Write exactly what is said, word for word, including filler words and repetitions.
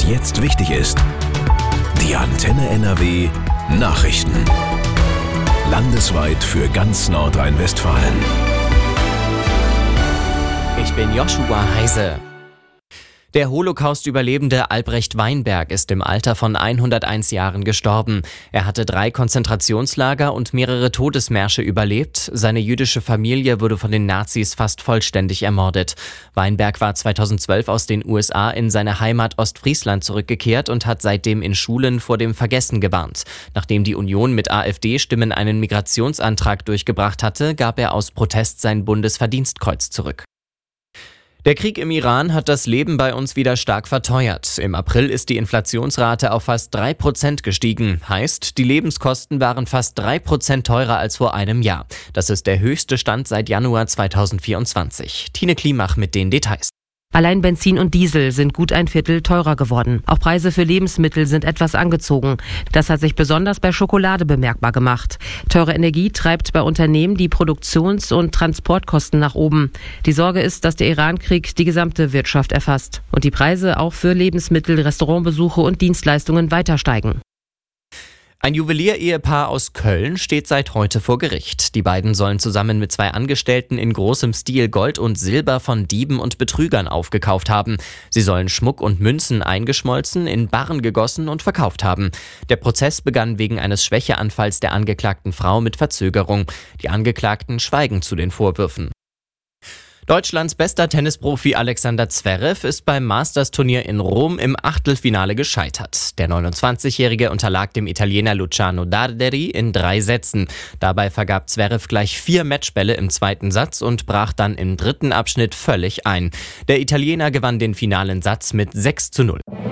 jetzt wichtig ist. Die Antenne N R W Nachrichten. Landesweit für ganz Nordrhein-Westfalen. Ich bin Joshua Heise. Der Holocaust-Überlebende Albrecht Weinberg ist im Alter von hunderteins Jahren gestorben. Er hatte drei Konzentrationslager und mehrere Todesmärsche überlebt. Seine jüdische Familie wurde von den Nazis fast vollständig ermordet. Weinberg war zweitausendzwölf aus den U S A in seine Heimat Ostfriesland zurückgekehrt und hat seitdem in Schulen vor dem Vergessen gewarnt. Nachdem die Union mit AfD-Stimmen einen Migrationsantrag durchgebracht hatte, gab er aus Protest sein Bundesverdienstkreuz zurück. Der Krieg im Iran hat das Leben bei uns wieder stark verteuert. Im April ist die Inflationsrate auf fast drei Prozent gestiegen. Heißt, die Lebenskosten waren fast drei Prozent teurer als vor einem Jahr. Das ist der höchste Stand seit Januar zweitausendvierundzwanzig. Tine Klimach mit den Details. Allein Benzin und Diesel sind gut ein Viertel teurer geworden. Auch Preise für Lebensmittel sind etwas angezogen. Das hat sich besonders bei Schokolade bemerkbar gemacht. Teure Energie treibt bei Unternehmen die Produktions- und Transportkosten nach oben. Die Sorge ist, dass der Iran-Krieg die gesamte Wirtschaft erfasst und die Preise auch für Lebensmittel, Restaurantbesuche und Dienstleistungen weiter steigen. Ein Juwelier-Ehepaar aus Köln steht seit heute vor Gericht. Die beiden sollen zusammen mit zwei Angestellten in großem Stil Gold und Silber von Dieben und Betrügern aufgekauft haben. Sie sollen Schmuck und Münzen eingeschmolzen, in Barren gegossen und verkauft haben. Der Prozess begann wegen eines Schwächeanfalls der angeklagten Frau mit Verzögerung. Die Angeklagten schweigen zu den Vorwürfen. Deutschlands bester Tennisprofi Alexander Zverev ist beim Masters-Turnier in Rom im Achtelfinale gescheitert. Der neunundzwanzigjährige unterlag dem Italiener Luciano Darderi in drei Sätzen. Dabei vergab Zverev gleich vier Matchbälle im zweiten Satz und brach dann im dritten Abschnitt völlig ein. Der Italiener gewann den finalen Satz mit sechs zu null.